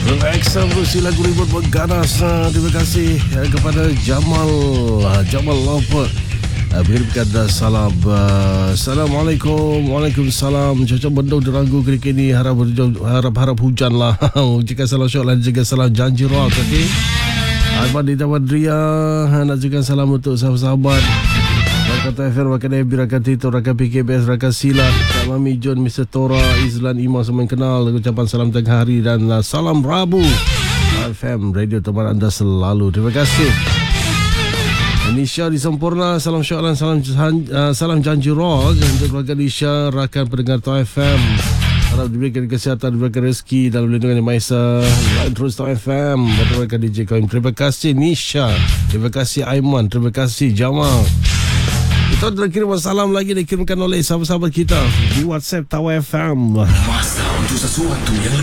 Relax berusi lagu ribut berganas. Terima kasih kepada Jamal Lover. Berikan salam. Assalamualaikum. Waalaikumsalam. Cuaca mendung diragu ketika ini. Harap hujan lah. Jika salam syok dan juga salam janji rock. Okay? Ahmad di Taman Ria. Nak juga salam untuk sahabat-sahabat Rakan FM, Rakan Ebi, Rakan Tito, Rakan PKBS, Rakan Silat, Kak Mami John, Mr. Tora, Izlan Imam semua yang kenal. Ucapan salam tengah hari dan salam Rabu. FM Radio teman anda selalu. Terima kasih. Nisha di Sempurna, salam syok dan salam janji rock untuk keluarga Nisha, rakan pendengar Tau FM. Harap diberikan kesihatan, diberikan rezeki dan perlindungan yang Maha Esa. Lain terus Tau FM. Berterima kasih DJ Koim. Terima kasih Nisha. Terima kasih Aiman. Terima kasih Jamal. Kita dah kirim salam lagi dikirimkan oleh sahabat-sahabat kita di WhatsApp Tau FM. Masa untuk sesuatu yang